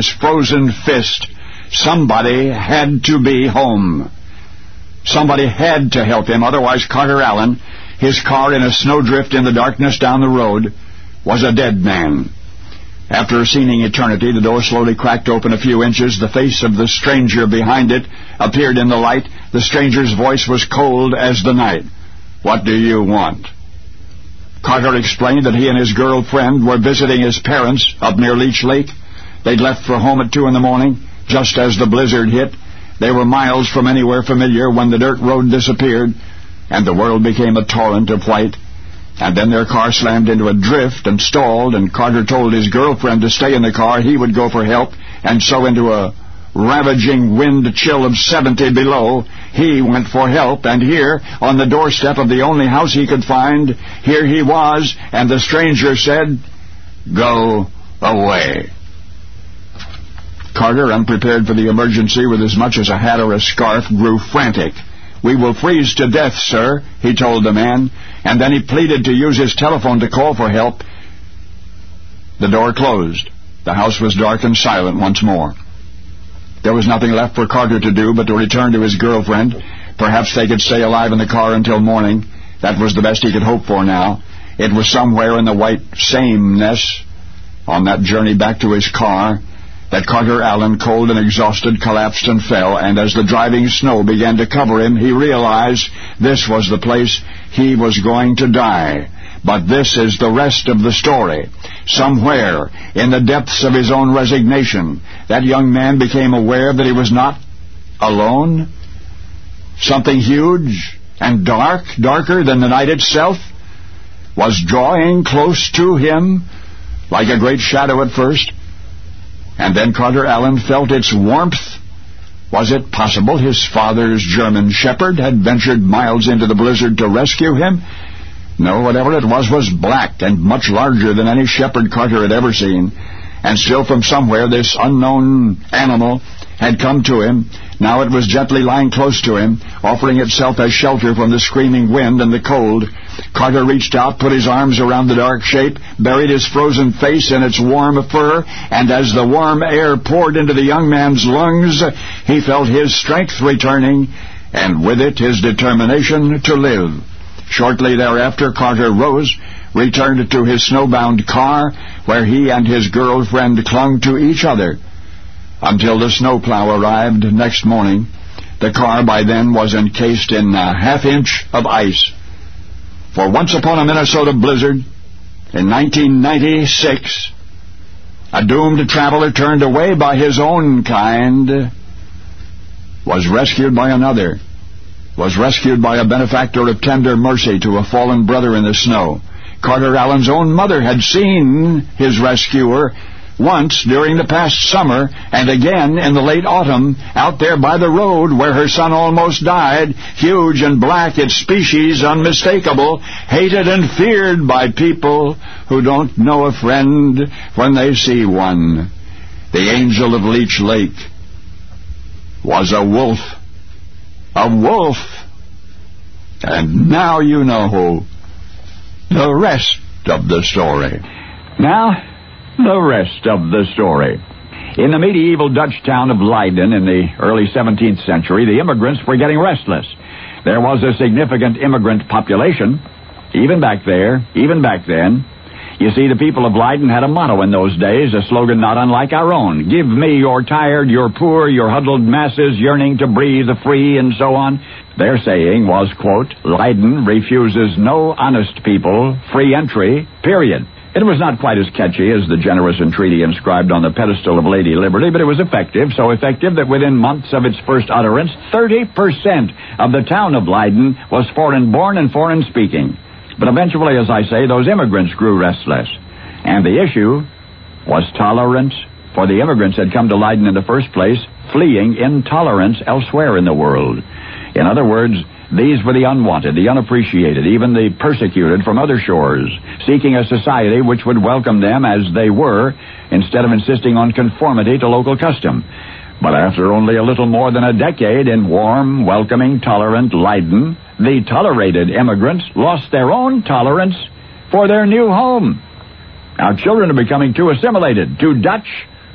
his frozen fist, somebody had to be home. Somebody had to help him, otherwise Carter Allen, his car in a snowdrift in the darkness down the road, was a dead man. After a seeming eternity, the door slowly cracked open a few inches. The face of the stranger behind it appeared in the light. The stranger's voice was cold as the night. "What do you want?" Carter explained that he and his girlfriend were visiting his parents up near Leech Lake. They'd left for home at 2 in the morning, just as the blizzard hit. They were miles from anywhere familiar when the dirt road disappeared, and the world became a torrent of white. And then their car slammed into a drift and stalled, and Carter told his girlfriend to stay in the car. He would go for help, and so into a ravaging wind chill of 70 below, he went for help, and here, on the doorstep of the only house he could find, here he was, and the stranger said, "Go away." Carter, unprepared for the emergency with as much as a hat or a scarf, grew frantic. "We will freeze to death, sir," he told the man, and then he pleaded to use his telephone to call for help. The door closed. The house was dark and silent once more. There was nothing left for Carter to do but to return to his girlfriend. Perhaps they could stay alive in the car until morning. That was the best he could hope for now. It was somewhere in the white sameness, on that journey back to his car, that Carter Allen, cold and exhausted, collapsed and fell, and as the driving snow began to cover him, he realized this was the place he was going to die. But this is the rest of the story. Somewhere, in the depths of his own resignation, that young man became aware that he was not alone. Something huge and dark, darker than the night itself, was drawing close to him, like a great shadow at first. And then Carter Allen felt its warmth. Was it possible his father's German shepherd had ventured miles into the blizzard to rescue him? No, whatever it was black and much larger than any shepherd Carter had ever seen. And still from somewhere this unknown animal had come to him. Now it was gently lying close to him, offering itself as shelter from the screaming wind and the cold. Carter reached out, put his arms around the dark shape, buried his frozen face in its warm fur, and as the warm air poured into the young man's lungs, he felt his strength returning, and with it his determination to live. Shortly thereafter, Carter rose, returned to his snowbound car, where he and his girlfriend clung to each other until the snowplow arrived next morning. The car by then was encased in a half-inch of ice. For once upon a Minnesota blizzard, in 1996, a doomed traveler turned away by his own kind was rescued by another, was rescued by a benefactor of tender mercy to a fallen brother in the snow. Carter Allen's own mother had seen his rescuer once during the past summer, and again in the late autumn, out there by the road where her son almost died, huge and black, its species unmistakable, hated and feared by people who don't know a friend when they see one. The angel of Leech Lake was a wolf. A wolf. And now you know the rest of the story. Now, the rest of the story. In the medieval Dutch town of Leiden in the early 17th century, the immigrants were getting restless. There was a significant immigrant population, even back there, even back then. You see, the people of Leiden had a motto in those days, a slogan not unlike our own. Give me your tired, your poor, your huddled masses yearning to breathe free, and so on. Their saying was, quote, Leiden refuses no honest people free entry, period. It was not quite as catchy as the generous entreaty inscribed on the pedestal of Lady Liberty, but it was effective, so effective that within months of its first utterance, 30% of the town of Leiden was foreign-born and foreign-speaking. But eventually, as I say, those immigrants grew restless. And the issue was tolerance, for the immigrants had come to Leiden in the first place, fleeing intolerance elsewhere in the world. In other words, these were the unwanted, the unappreciated, even the persecuted from other shores, seeking a society which would welcome them as they were, instead of insisting on conformity to local custom. But after only a little more than a decade in warm, welcoming, tolerant Leiden, the tolerated immigrants lost their own tolerance for their new home. Our children are becoming too assimilated, too Dutch,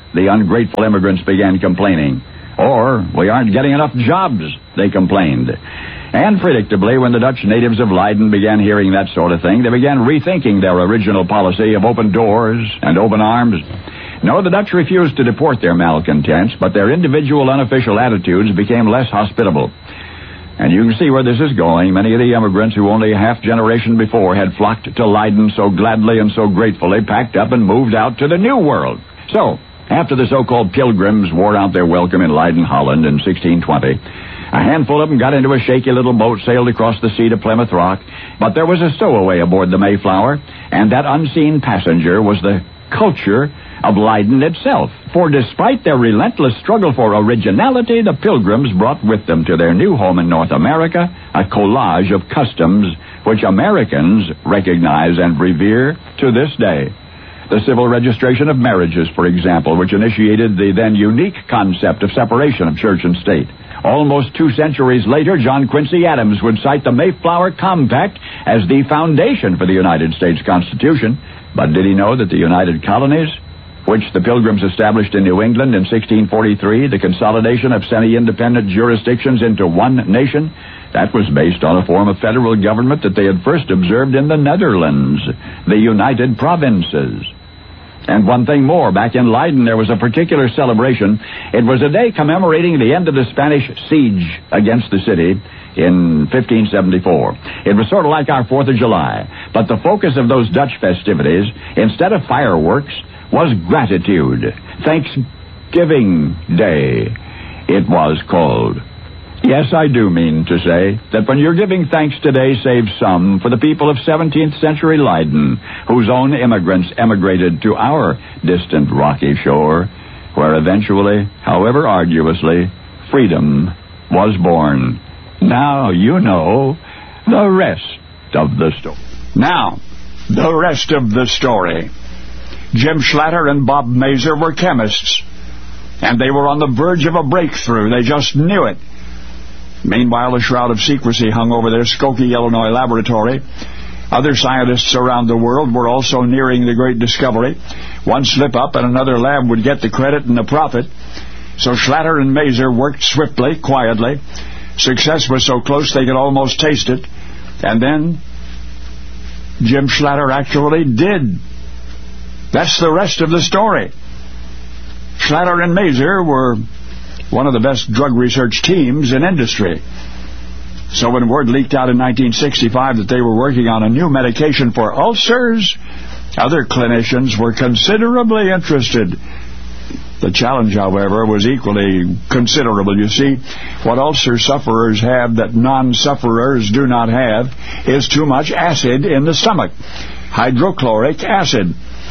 the ungrateful immigrants began complaining. Or, we aren't getting enough jobs, they complained. And predictably, when the Dutch natives of Leiden began hearing that sort of thing, they began rethinking their original policy of open doors and open arms. No, the Dutch refused to deport their malcontents, but their individual unofficial attitudes became less hospitable. And you can see where this is going. Many of the immigrants who only a half-generation before had flocked to Leiden so gladly and so gratefully packed up and moved out to the New World. So, after the so-called Pilgrims wore out their welcome in Leiden, Holland in 1620, a handful of them got into a shaky little boat, sailed across the sea to Plymouth Rock, but there was a stowaway aboard the Mayflower, and that unseen passenger was the culture of Leiden itself. For despite their relentless struggle for originality, the Pilgrims brought with them to their new home in North America a collage of customs which Americans recognize and revere to this day. The civil registration of marriages, for example, which initiated the then unique concept of separation of church and state. Almost 2 centuries later, John Quincy Adams would cite the Mayflower Compact as the foundation for the United States Constitution. But did he know that the United Colonies, which the Pilgrims established in New England in 1643, the consolidation of semi-independent jurisdictions into one nation, that was based on a form of federal government that they had first observed in the Netherlands, the United Provinces. And one thing more, back in Leiden there was a particular celebration. It was a day commemorating the end of the Spanish siege against the city in 1574. It was sort of like our 4th of July, but the focus of those Dutch festivities, instead of fireworks, was gratitude. Thanksgiving Day, it was called. Yes, I do mean to say that when you're giving thanks today, save some for the people of 17th century Leiden, whose own immigrants emigrated to our distant rocky shore, where eventually, however arduously, freedom was born. Now you know the rest of the story. Now, the rest of the story. Jim Schlatter and Bob Mazer were chemists, and they were on the verge of a breakthrough. They just knew it. Meanwhile, a shroud of secrecy hung over their Skokie, Illinois laboratory. Other scientists around the world were also nearing the great discovery. One slip-up and another lab would get the credit and the profit. So Schlatter and Mazer worked swiftly, quietly. Success was so close they could almost taste it. And then Jim Schlatter actually did. That's the rest of the story. Schlatter and Mazer were one of the best drug research teams in industry. So when word leaked out in 1965 that they were working on a new medication for ulcers, other clinicians were considerably interested. The challenge, however, was equally considerable. You see, what ulcer sufferers have that non-sufferers do not have is too much acid in the stomach, hydrochloric acid.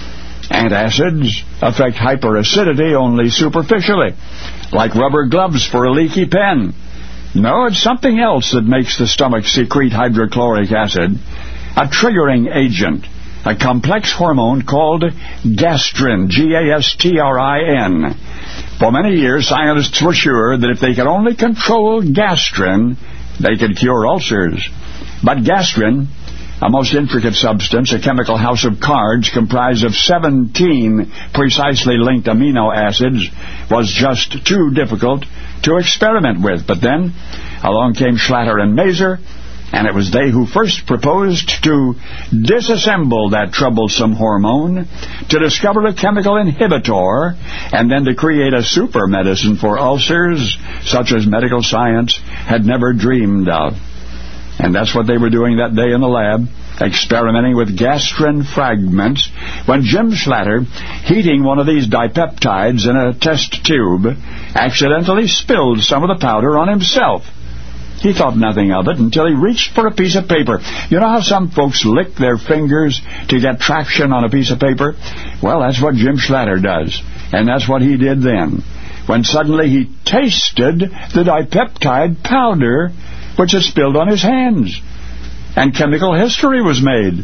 Antacids affect hyperacidity only superficially, like rubber gloves for a leaky pen. No, it's something else that makes the stomach secrete hydrochloric acid, a triggering agent, a complex hormone called gastrin, G-A-S-T-R-I-N. For many years, scientists were sure that if they could only control gastrin, they could cure ulcers. But gastrin, a most intricate substance, a chemical house of cards comprised of 17 precisely linked amino acids, was just too difficult to experiment with. But then along came Schlatter and Mazer, and it was they who first proposed to disassemble that troublesome hormone, to discover a chemical inhibitor, and then to create a super medicine for ulcers such as medical science had never dreamed of. And that's what they were doing that day in the lab, experimenting with gastrin fragments, when Jim Schlatter, heating one of these dipeptides in a test tube, accidentally spilled some of the powder on himself. He thought nothing of it until he reached for a piece of paper. You know how some folks lick their fingers to get traction on a piece of paper? Well, that's what Jim Schlatter does, and that's what he did then, when suddenly he tasted the dipeptide powder which had spilled on his hands, and chemical history was made.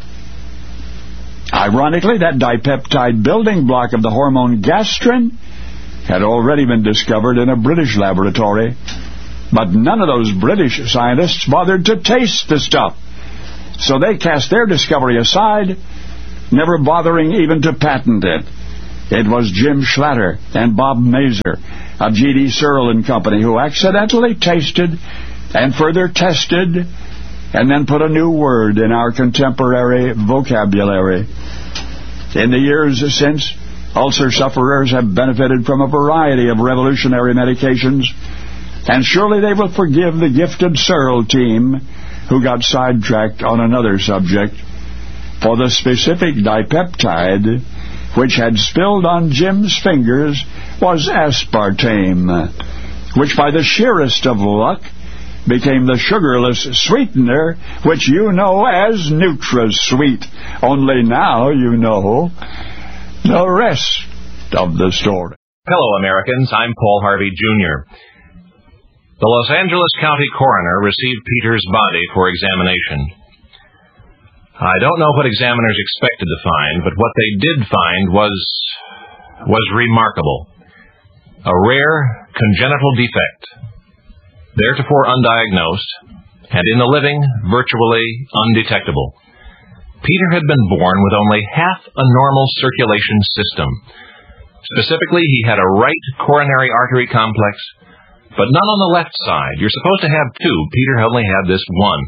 Ironically, that dipeptide building block of the hormone gastrin had already been discovered in a British laboratory, but none of those British scientists bothered to taste the stuff, so they cast their discovery aside, never bothering even to patent it. It was Jim Schlatter and Bob Mazer of G.D. Searle and Company who accidentally tasted and further tested and then put a new word in our contemporary vocabulary. In the years since, ulcer sufferers have benefited from a variety of revolutionary medications, and surely they will forgive the gifted Searle team who got sidetracked on another subject, for the specific dipeptide which had spilled on Jim's fingers was aspartame, which by the sheerest of luck became the sugarless sweetener which you know as NutraSweet. Only now you know the rest of the story. Hello, Americans. I'm Paul Harvey, Jr. The Los Angeles County coroner received Peter's body for examination. I don't know what examiners expected to find, but what they did find was remarkable. A rare congenital defect, theretofore undiagnosed, and in the living, virtually undetectable. Peter had been born with only half a normal circulation system. Specifically, he had a right coronary artery complex, but none on the left side. You're supposed to have two. Peter only had this one.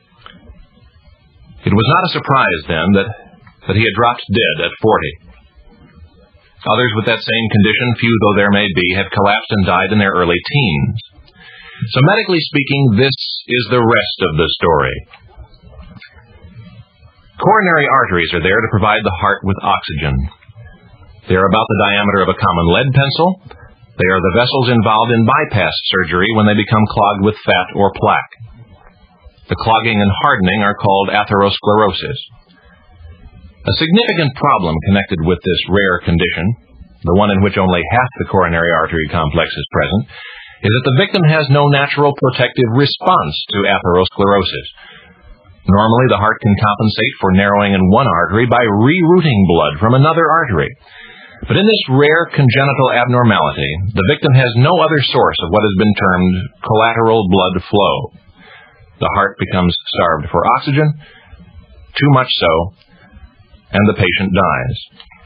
It was not a surprise, then, that he had dropped dead at 40. Others with that same condition, few though there may be, have collapsed and died in their early teens. So medically speaking, this is the rest of the story. Coronary arteries are there to provide the heart with oxygen. They are about the diameter of a common lead pencil. They are the vessels involved in bypass surgery when they become clogged with fat or plaque. The clogging and hardening are called atherosclerosis. A significant problem connected with this rare condition, the one in which only half the coronary artery complex is present, is that the victim has no natural protective response to atherosclerosis. Normally, the heart can compensate for narrowing in one artery by rerouting blood from another artery. But in this rare congenital abnormality, the victim has no other source of what has been termed collateral blood flow. The heart becomes starved for oxygen, too much so, and the patient dies.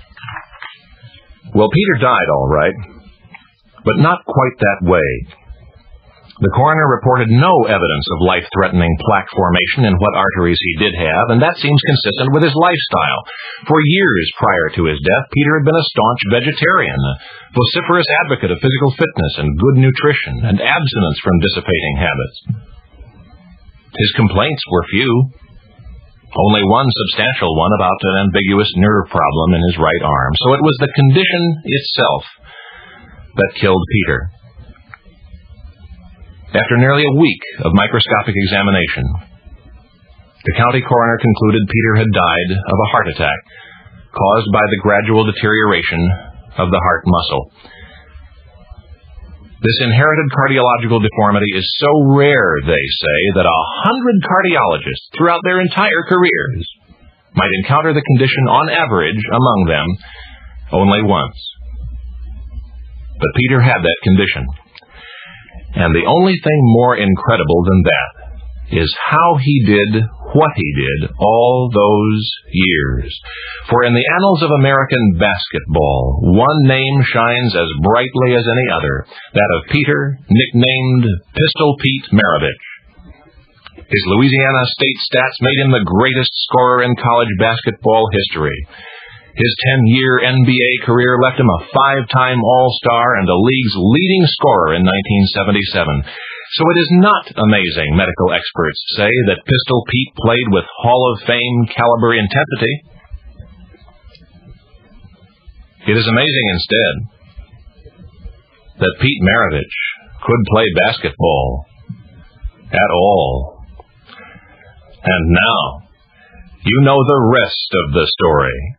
Well, Peter died all right, but not quite that way. The coroner reported no evidence of life-threatening plaque formation in what arteries he did have, and that seems consistent with his lifestyle. For years prior to his death, Peter had been a staunch vegetarian, a vociferous advocate of physical fitness and good nutrition, and abstinence from dissipating habits. His complaints were few. Only one substantial one about an ambiguous nerve problem in his right arm. So it was the condition itself that killed Peter. After nearly a week of microscopic examination, the county coroner concluded Peter had died of a heart attack caused by the gradual deterioration of the heart muscle. This inherited cardiological deformity is so rare, they say, that 100 cardiologists throughout their entire careers might encounter the condition on average among them only once. But Peter had that condition. And the only thing more incredible than that is how he did what he did all those years. For in the annals of American basketball, one name shines as brightly as any other, that of Peter, nicknamed Pistol Pete Maravich. His Louisiana State stats made him the greatest scorer in college basketball history. His 10-year NBA career left him a 5-time All-Star and the league's leading scorer in 1977. So it is not amazing, medical experts say, that Pistol Pete played with Hall of Fame caliber intensity. It is amazing instead that Pete Maravich could play basketball at all. And now, you know the rest of the story.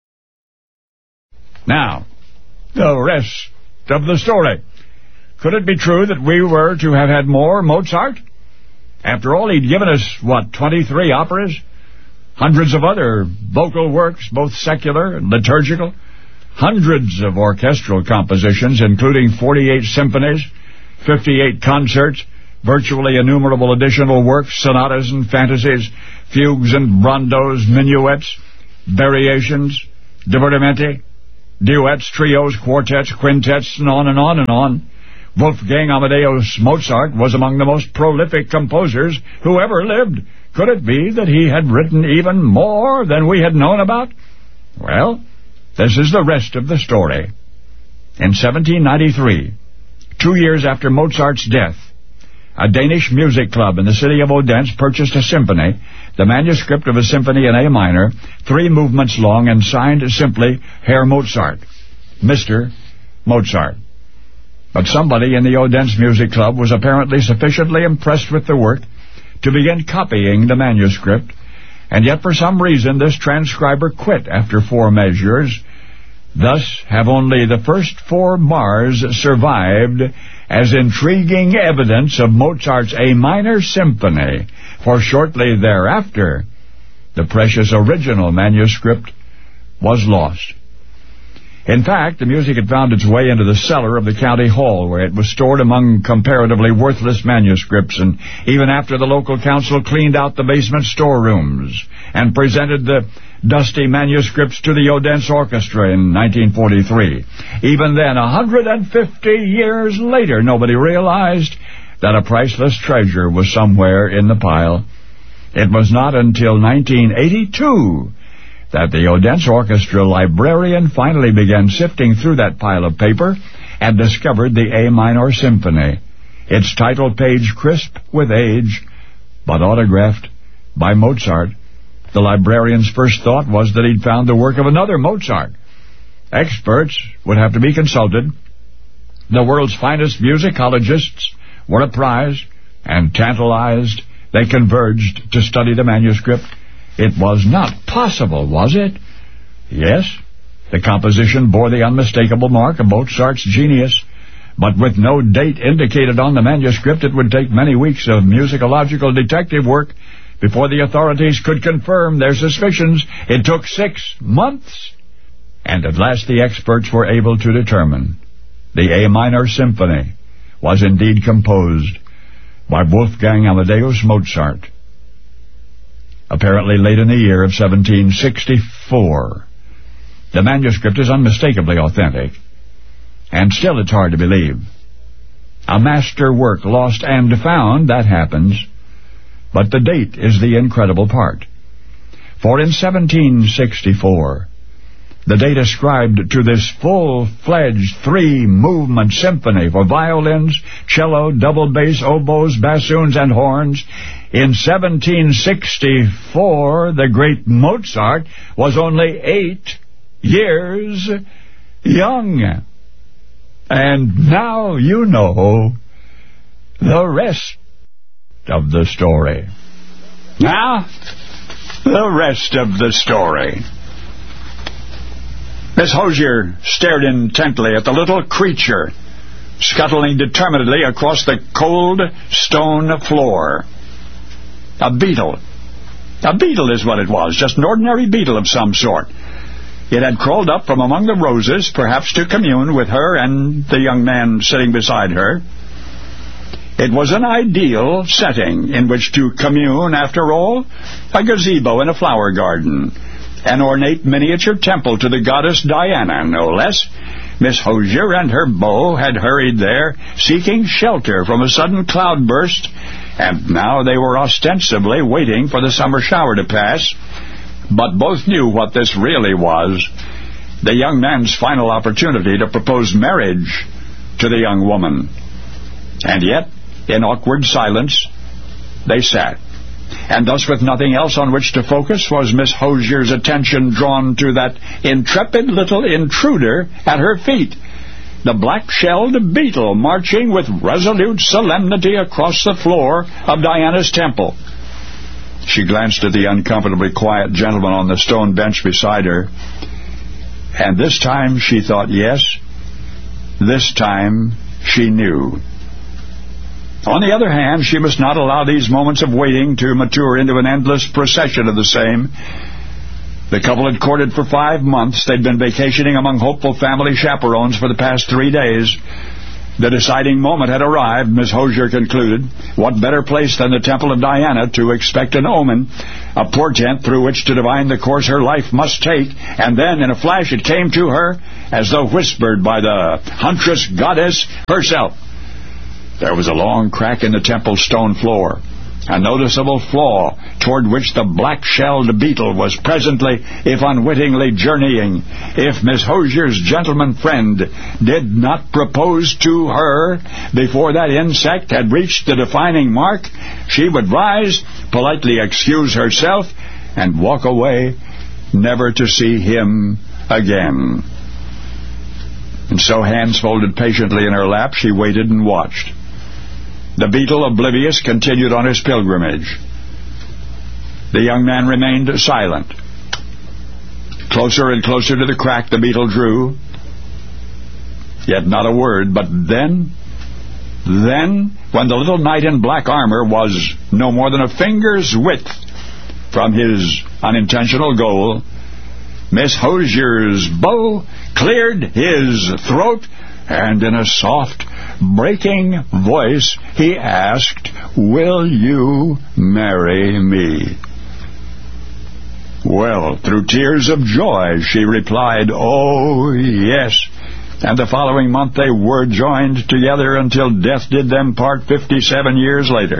Now, the rest of the story. Could it be true that we were to have had more Mozart? After all, he'd given us, 23 operas? Hundreds of other vocal works, both secular and liturgical. Hundreds of orchestral compositions, including 48 symphonies, 58 concerts, virtually innumerable additional works, sonatas and fantasies, fugues and rondos, minuets, variations, divertimenti, duets, trios, quartets, quintets, and on and on and on. Wolfgang Amadeus Mozart was among the most prolific composers who ever lived. Could it be that he had written even more than we had known about? Well, this is the rest of the story. In 1793, 2 years after Mozart's death, a Danish music club in the city of Odense purchased a symphony, the manuscript of a symphony in A minor, 3 movements long, and signed simply Herr Mozart, Mr. Mozart. But somebody in the Odense Music Club was apparently sufficiently impressed with the work to begin copying the manuscript, and yet for some reason this transcriber quit after 4 measures. Thus have only the first 4 bars survived as intriguing evidence of Mozart's A minor symphony, for shortly thereafter the precious original manuscript was lost. In fact, the music had found its way into the cellar of the county hall, where it was stored among comparatively worthless manuscripts, and even after the local council cleaned out the basement storerooms and presented the dusty manuscripts to the Odense Orchestra in 1943. Even then, 150 years later, nobody realized that a priceless treasure was somewhere in the pile. It was not until 1982 that the Odense Orchestra librarian finally began sifting through that pile of paper and discovered the A minor symphony, its title page crisp with age, but autographed by Mozart. The librarian's first thought was that he'd found the work of another Mozart. Experts would have to be consulted. The world's finest musicologists were apprised and tantalized. They converged to study the manuscript. It was not possible, was it? Yes, the composition bore the unmistakable mark of Mozart's genius, but with no date indicated on the manuscript, it would take many weeks of musicological detective work before the authorities could confirm their suspicions. It took 6 months, and at last the experts were able to determine the A minor symphony was indeed composed by Wolfgang Amadeus Mozart. Apparently late in the year of 1764. The manuscript is unmistakably authentic, and still it's hard to believe. A master work lost and found, that happens, but the date is the incredible part. For in 1764, the date ascribed to this full-fledged 3-movement symphony for violins, cello, double bass, oboes, bassoons, and horns. In 1764, the great Mozart was only 8 years young. And now you know the rest of the story. Now, the rest of the story. Miss Hosier stared intently at the little creature scuttling determinedly across the cold stone floor. A beetle. A beetle is what it was, just an ordinary beetle of some sort. It had crawled up from among the roses, perhaps to commune with her and the young man sitting beside her. It was an ideal setting in which to commune, after all. A gazebo in a flower garden. An ornate miniature temple to the goddess Diana, no less. Miss Hosier and her beau had hurried there, seeking shelter from a sudden cloudburst, and now they were ostensibly waiting for the summer shower to pass. But both knew what this really was, the young man's final opportunity to propose marriage to the young woman. And yet, in awkward silence, they sat. And thus, with nothing else on which to focus, was Miss Hosier's attention drawn to that intrepid little intruder at her feet, the black-shelled beetle marching with resolute solemnity across the floor of Diana's temple. She glanced at the uncomfortably quiet gentleman on the stone bench beside her, and this time she thought, yes, this time she knew. On the other hand, she must not allow these moments of waiting to mature into an endless procession of the same. The couple had courted for 5 months. They'd been vacationing among hopeful family chaperones for the past 3 days. The deciding moment had arrived, Miss Hosier concluded. What better place than the Temple of Diana to expect an omen, a portent through which to divine the course her life must take? And then, in a flash, it came to her, as though whispered by the huntress goddess herself. There was a long crack in the temple stone floor, a noticeable flaw toward which the black-shelled beetle was presently, if unwittingly, journeying. If Miss Hosier's gentleman friend did not propose to her before that insect had reached the defining mark, she would rise, politely excuse herself, and walk away, never to see him again. And so, hands folded patiently in her lap, she waited and watched. The beetle, oblivious, continued on his pilgrimage. The young man remained silent. Closer and closer to the crack the beetle drew, yet not a word. But then, when the little knight in black armor was no more than a finger's width from his unintentional goal, Miss Hosier's bow cleared his throat, and in a soft, breaking voice, he asked, "Will you marry me?" Well, through tears of joy, she replied, "Oh, yes." And the following month they were joined together until death did them part 57 years later.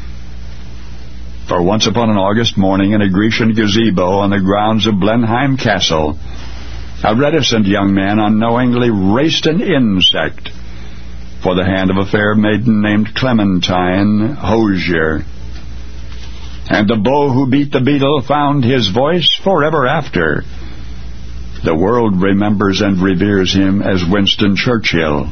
For once upon an August morning in a Grecian gazebo on the grounds of Blenheim Castle, a reticent young man unknowingly raced an insect for the hand of a fair maiden named Clementine Hosier. And the beau who beat the beetle found his voice forever after. The world remembers and reveres him as Winston Churchill.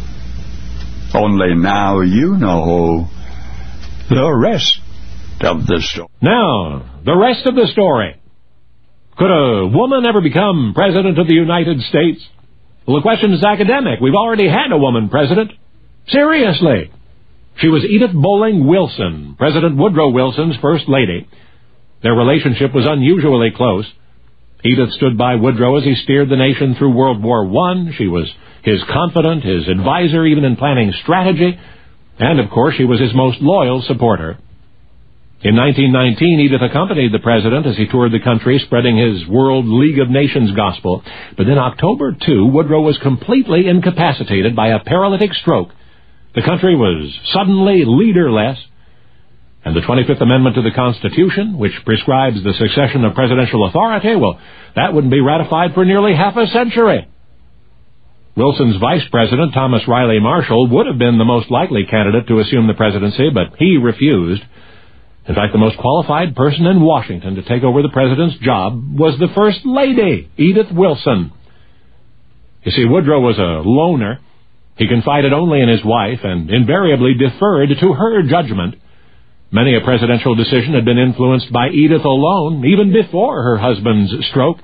Only now you know the rest of the story. Now, the rest of the story. Could a woman ever become President of the United States? Well, the question is academic. We've already had a woman president. Seriously. She was Edith Bowling Wilson, President Woodrow Wilson's first lady. Their relationship was unusually close. Edith stood by Woodrow as he steered the nation through World War I. She was his confidant, his advisor, even in planning strategy. And, of course, she was his most loyal supporter. In 1919, Edith accompanied the president as he toured the country, spreading his World League of Nations gospel. But then October 2, Woodrow was completely incapacitated by a paralytic stroke. The country was suddenly leaderless, and the 25th Amendment to the Constitution, which prescribes the succession of presidential authority, well, that wouldn't be ratified for nearly half a century. Wilson's vice president, Thomas Riley Marshall, would have been the most likely candidate to assume the presidency, but he refused. In fact, the most qualified person in Washington to take over the president's job was the First Lady, Edith Wilson. You see, Woodrow was a loner. He confided only in his wife and invariably deferred to her judgment. Many a presidential decision had been influenced by Edith alone, even before her husband's stroke.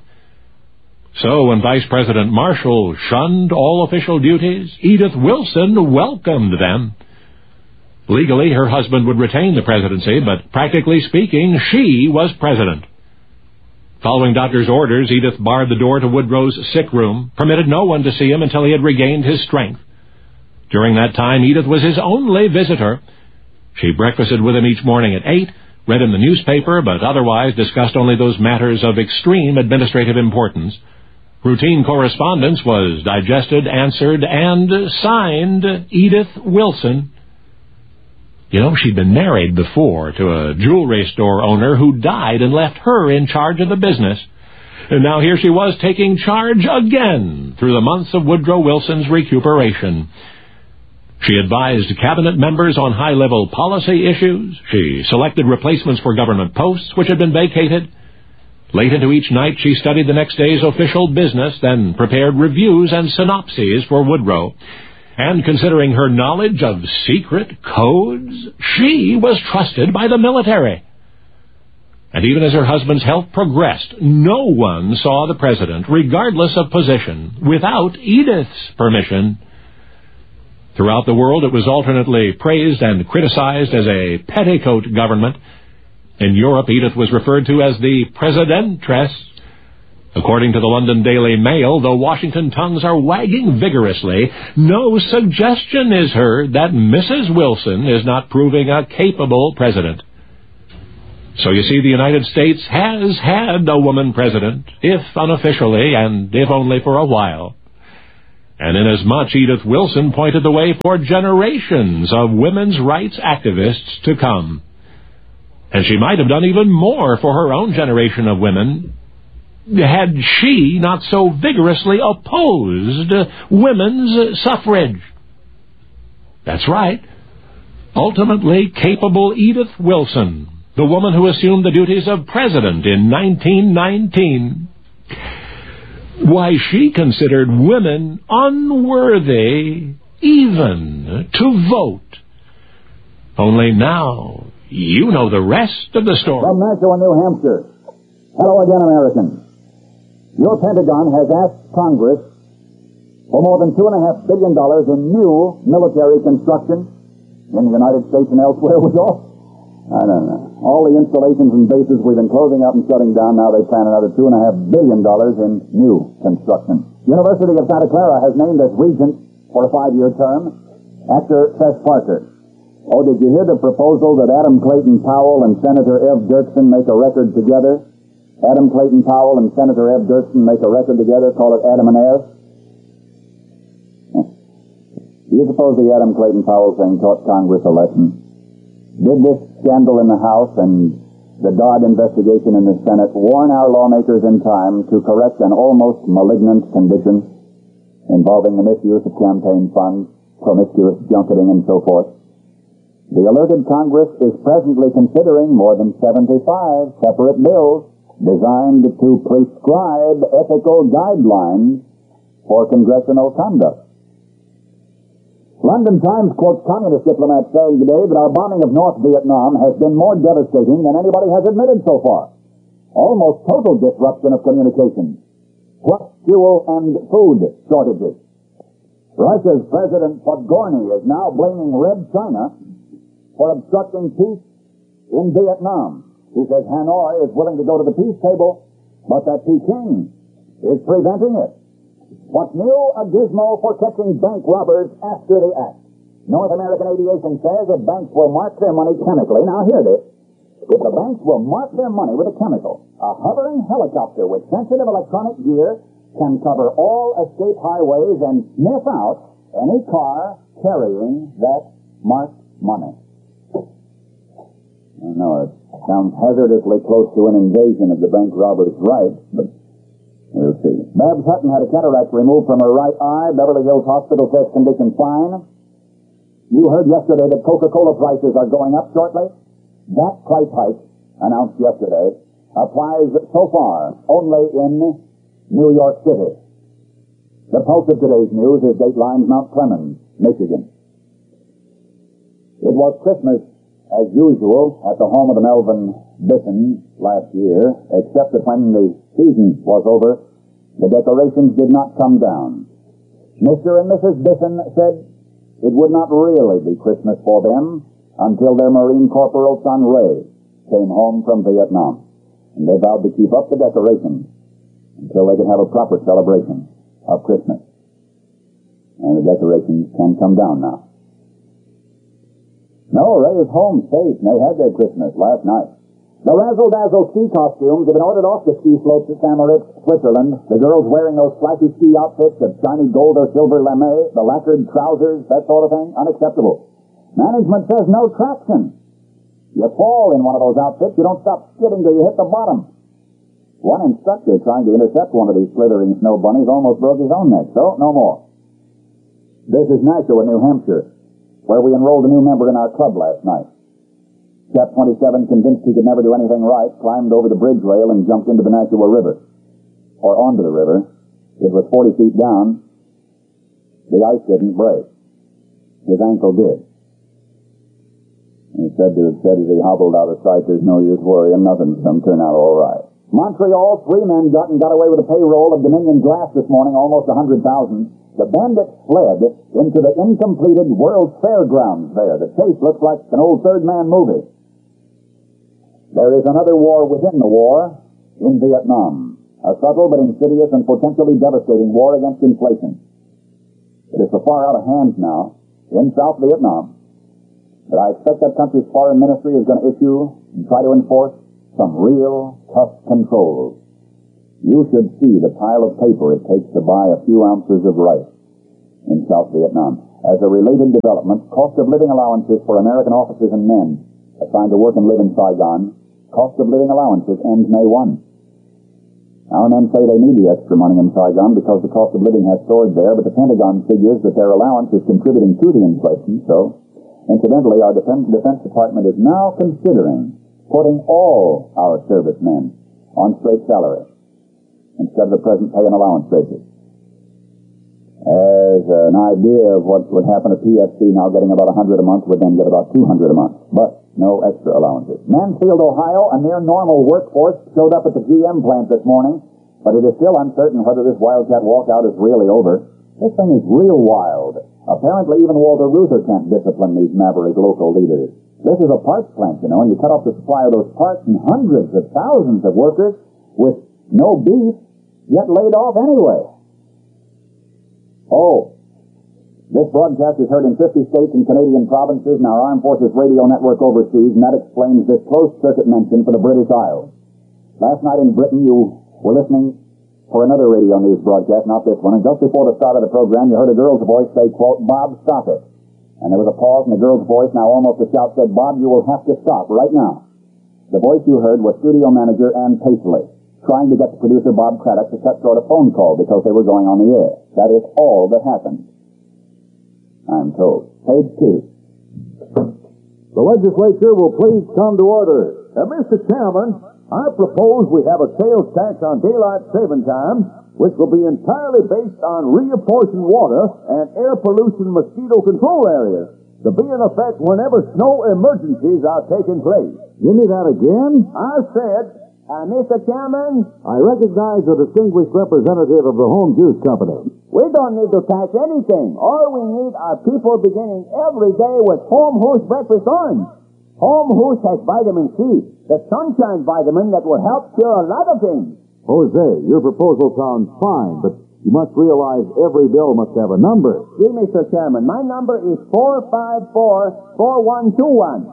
So when Vice President Marshall shunned all official duties, Edith Wilson welcomed them. Legally, her husband would retain the presidency, but practically speaking, she was president. Following doctor's orders, Edith barred the door to Woodrow's sick room, permitted no one to see him until he had regained his strength. During that time, Edith was his only visitor. She breakfasted with him each morning at 8, read him the newspaper, but otherwise discussed only those matters of extreme administrative importance. Routine correspondence was digested, answered, and signed Edith Wilson. You know, she'd been married before to a jewelry store owner who died and left her in charge of the business. And now here she was taking charge again through the months of Woodrow Wilson's recuperation. She advised cabinet members on high-level policy issues. She selected replacements for government posts which had been vacated. Late into each night, she studied the next day's official business, then prepared reviews and synopses for Woodrow. And considering her knowledge of secret codes, she was trusted by the military. And even as her husband's health progressed, no one saw the president, regardless of position, without Edith's permission. Throughout the world, it was alternately praised and criticized as a petticoat government. In Europe, Edith was referred to as the Presidentress. According to the London Daily Mail, though Washington tongues are wagging vigorously, no suggestion is heard that Mrs. Wilson is not proving a capable president. So you see, the United States has had a woman president, if unofficially and if only for a while. And inasmuch Edith Wilson pointed the way for generations of women's rights activists to come. And she might have done even more for her own generation of women had she not so vigorously opposed women's suffrage. That's right. Ultimately capable Edith Wilson, the woman who assumed the duties of president in 1919. Why, she considered women unworthy even to vote. Only now you know the rest of the story. From Nashua, New Hampshire. Hello again, Americans. Your Pentagon has asked Congress for more than $2.5 billion in new military construction in the United States and elsewhere. I don't know. All the installations and bases we've been closing up and shutting down, now they plan another $2.5 billion in new construction. University of Santa Clara has named as regent for a 5-year term actor Tess Parker. Oh, did you hear the proposal that Adam Clayton Powell and Senator Ev Dirksen make a record together? Adam Clayton Powell and Senator Ev Dirksen make a record together, call it Adam and Ev. Do you suppose the Adam Clayton Powell thing taught Congress a lesson? Did this scandal in the House and the Dodd investigation in the Senate warn our lawmakers in time to correct an almost malignant condition involving the misuse of campaign funds, promiscuous junketing, and so forth? The alerted Congress is presently considering more than 75 separate bills designed to prescribe ethical guidelines for congressional conduct. London Times quotes communist diplomats saying today that our bombing of North Vietnam has been more devastating than anybody has admitted so far. Almost total disruption of communications, plus fuel and food shortages. Russia's President Podgorny is now blaming Red China for obstructing peace in Vietnam. He says Hanoi is willing to go to the peace table, but that Peking is preventing it. What's new? A gizmo for catching bank robbers after the act. North American Aviation says that banks will mark their money chemically. Now hear this. If the banks will mark their money with a chemical, a hovering helicopter with sensitive electronic gear can cover all escape highways and sniff out any car carrying that marked money. I know it sounds hazardously close to an invasion of the bank robbers' rights, but we'll see. Babs Hutton had a cataract removed from her right eye. Beverly Hills Hospital says condition fine. You heard yesterday that Coca-Cola prices are going up shortly. That price hike, announced yesterday, applies so far only in New York City. The pulse of today's news is Dateline Mount Clemens, Michigan. It was Christmas as usual at the home of the Melvin Bissons last year, except that when the season was over, the decorations did not come down. Mr. and Mrs. Bisson said it would not really be Christmas for them until their Marine Corporal son Ray came home from Vietnam, and they vowed to keep up the decorations until they could have a proper celebration of Christmas. And the decorations can come down now. No, Ray is home safe, and they had their Christmas last night. The razzle-dazzle ski costumes have been ordered off the ski slopes at St. Moritz, Switzerland. The girls wearing those flashy ski outfits of shiny gold or silver lame, the lacquered trousers, that sort of thing, unacceptable. Management says no traction. You fall in one of those outfits, you don't stop skidding till you hit the bottom. One instructor trying to intercept one of these slithering snow bunnies almost broke his own neck, so no more. This is Nashua, New Hampshire, where we enrolled a new member in our club last night. Chap 27, convinced he could never do anything right, climbed over the bridge rail and jumped into the Nashua River. Or onto the river. It was 40 feet down. The ice didn't break. His ankle did. He said to have said as he hobbled out of sight, there's no use worrying, nothing's going to turn out all right. Montreal, 3 men got away with a payroll of Dominion Glass this morning, almost 100,000. The bandits fled into the incompleted World's Fairgrounds there. The chase looks like an old Third Man movie. There is another war within the war in Vietnam. A subtle but insidious and potentially devastating war against inflation. It is so far out of hand now, in South Vietnam, that I expect that country's foreign ministry is going to issue and try to enforce some real tough controls. You should see the pile of paper it takes to buy a few ounces of rice in South Vietnam. As a related development, cost of living allowances for American officers and men assigned to work and live in Saigon, cost of living allowances ends May 1. Our men say they need the extra money in Saigon because the cost of living has soared there, but the Pentagon figures that their allowance is contributing to the inflation, so, incidentally, our Defense Department is now considering putting all our servicemen on straight salary instead of the present pay and allowance basis. As an idea of what would happen to PFC now getting about $100 a month would then get about $200 a month, but no extra allowances. Mansfield, Ohio, a near normal workforce showed up at the GM plant this morning, but it is still uncertain whether this Wildcat walkout is really over. This thing is real wild. Apparently even Walter Reuther can't discipline these maverick local leaders. This is a parts plant, and you cut off the supply of those parts and hundreds of thousands of workers with no beef get laid off anyway. Oh, this broadcast is heard in 50 states and Canadian provinces and our Armed Forces radio network overseas, and that explains this closed-circuit mention for the British Isles. Last night in Britain, you were listening for another radio news broadcast, not this one, and just before the start of the program, you heard a girl's voice say, quote, "Bob, stop it." And there was a pause, and the girl's voice, now almost a shout, said, "Bob, you will have to stop right now." The voice you heard was studio manager Ann Paisley, trying to get the producer Bob Craddock to cut short a phone call because they were going on the air. That is all that happened, I'm told. Page 2. The legislature will please come to order. Mr. Chairman, I propose we have a sales tax on daylight saving time, which will be entirely based on reapportioned water and air pollution mosquito control areas to be in effect whenever snow emergencies are taking place. Give me that again? I said, Mr. Chairman, I recognize the distinguished representative of the Home Juice Company. we don't need to tax anything. All we need are people beginning every day with Home Hoosh Breakfast Orange. Home Hoosh has vitamin C, the sunshine vitamin that will help cure a lot of things. Jose, your proposal sounds fine, but you must realize every bill must have a number. See, Mr. Chairman, my number is 454-4121.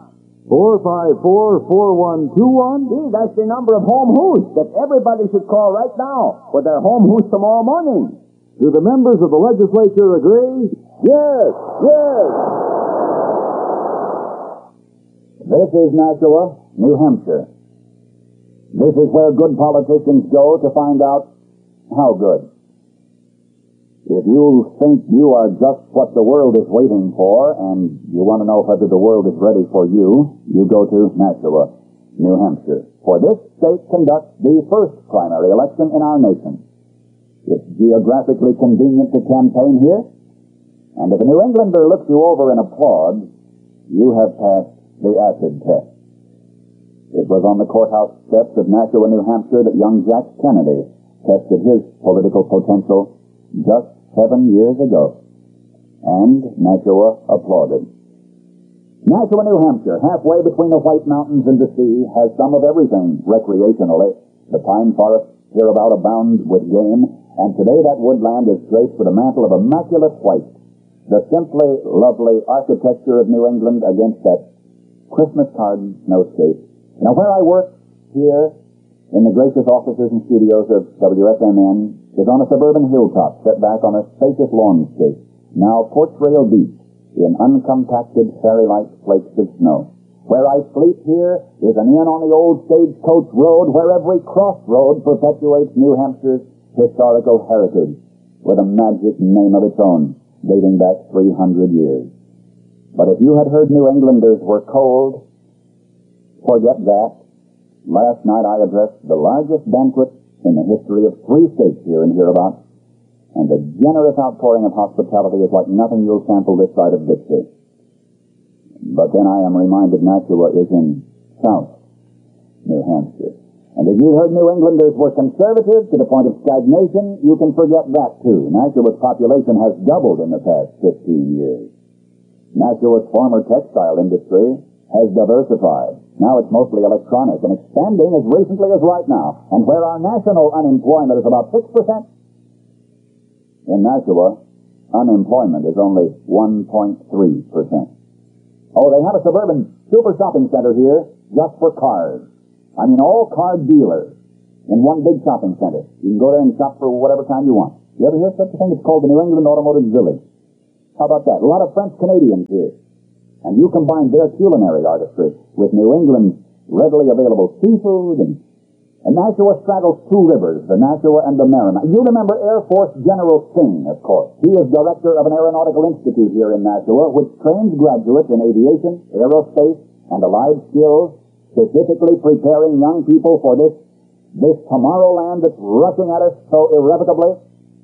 454-4121? See, that's the number of Home Hoosh that everybody should call right now for their Home Hoosh tomorrow morning. Do the members of the legislature agree? Yes, yes. This is Nashua, New Hampshire. This is where good politicians go to find out how good. If you think you are just what the world is waiting for, and you want to know whether the world is ready for you, you go to Nashua, New Hampshire. For this state conducts the first primary election in our nation. It's geographically convenient to campaign here, and if a New Englander looks you over and applauds, you have passed the acid test. It was on the courthouse steps of Nashua, New Hampshire that young Jack Kennedy tested his political potential just 7 years ago. And Nashua applauded. Nashua, New Hampshire, halfway between the White Mountains and the sea, has some of everything recreationally. The pine forests hereabout abound with game, and today that woodland is draped with a mantle of immaculate white. The simply lovely architecture of New England against that Christmas card snowscape. Now, where I work here in the gracious offices and studios of WFMN is on a suburban hilltop set back on a spacious lawnscape, now Portrail Beach in uncompacted fairy-like flakes of snow. Where I sleep here is an inn on the old Stagecoach Road where every crossroad perpetuates New Hampshire's historical heritage with a magic name of its own, dating back 300 years. But if you had heard New Englanders were cold, forget that. Last night I addressed the largest banquet in the history of 3 states here and hereabouts, and the generous outpouring of hospitality is like nothing you'll sample this side of Dixie. But then I am reminded Nashua is in South New Hampshire. And if you heard New Englanders were conservative to the point of stagnation, you can forget that too. Nashua's population has doubled in the past 15 years. Nashua's former textile industry has diversified Now it's mostly electronic and expanding as recently as right now. And where our national unemployment is about 6%, in Nashua, unemployment is only 1.3%. Oh, they have a suburban super shopping center here just for cars. I mean, all car dealers in one big shopping center. You can go there and shop for whatever kind you want. You ever hear such a thing? It's called the New England Automotive Village. How about that? A lot of French Canadians here. And you combine their culinary artistry with New England's readily available seafood, and Nashua straddles two rivers, the Nashua and the Merrimack. You remember Air Force General Singh, of course. He is director of an aeronautical institute here in Nashua, which trains graduates in aviation, aerospace, and allied skills, specifically preparing young people for this tomorrowland that's rushing at us so irrevocably.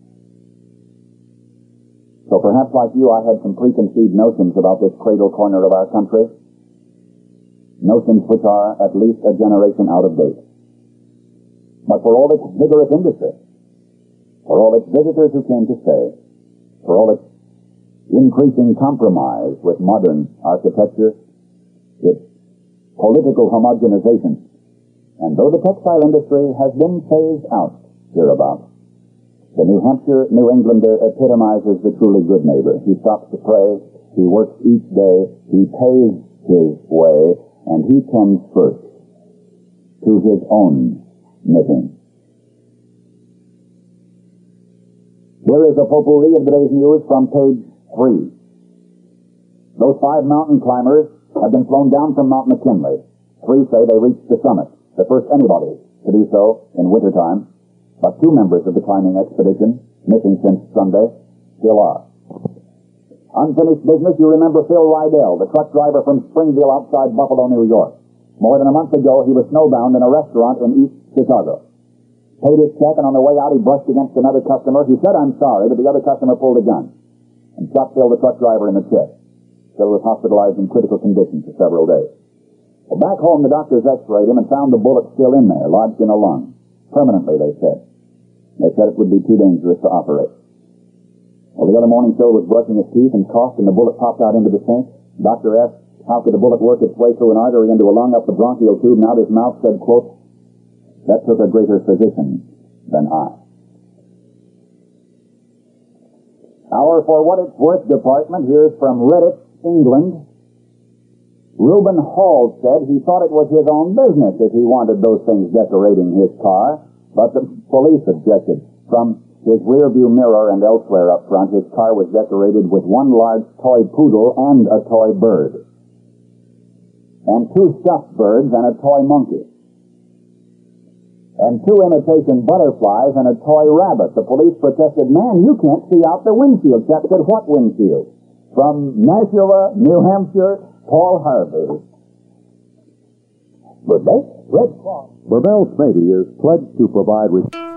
So perhaps like you, I had some preconceived notions about this cradle corner of our country. Notions which are at least a generation out of date. But for all its vigorous industry, for all its visitors who came to stay, for all its increasing compromise with modern architecture, its political homogenization, and though the textile industry has been phased out hereabouts, the New Hampshire New Englander epitomizes the truly good neighbor. He stops to pray, he works each day, he pays his way, and he tends first to his own knitting. Here is a potpourri of the day's news from page 3. Those 5 mountain climbers have been flown down from Mount McKinley. 3 say they reached the summit, the first anybody to do so in wintertime. But 2 members of the climbing expedition, missing since Sunday, still are. Unfinished business, you remember Phil Rydell, the truck driver from Springville outside Buffalo, New York. More than a month ago, he was snowbound in a restaurant in East Chicago. Paid his check, and on the way out, he brushed against another customer. He said, "I'm sorry," but the other customer pulled a gun and shot Phil, the truck driver, in the chest. Phil was hospitalized in critical condition for several days. Well, back home, the doctors x-rayed him and found the bullet still in there, lodged in a lung. Permanently, they said. They said it would be too dangerous to operate. Well, the other morning, Phil was brushing his teeth and coughed, and the bullet popped out into the sink. The doctor asked, how could the bullet work its way through an artery into a lung up the bronchial tube, and out his mouth said, quote, "That took a greater physician than I." Our For What It's Worth department here's from Redditch, England. Reuben Hall said he thought it was his own business if he wanted those things decorating his car, but the police objected. From his rearview mirror and elsewhere up front, his car was decorated with 1 large toy poodle and a toy bird, and 2 stuffed birds and a toy monkey, and 2 imitation butterflies and a toy rabbit. The police protested, "Man, you can't see out the windshield." Chap said, "What windshield?" From Nashua, New Hampshire, Paul Harvey. Good day. Red Cross. Burmel Smitty is pledged to provide